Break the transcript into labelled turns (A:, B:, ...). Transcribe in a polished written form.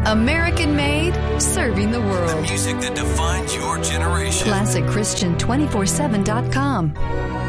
A: American made, serving the world.
B: The music that defines your generation.
A: ClassicChristian247.com.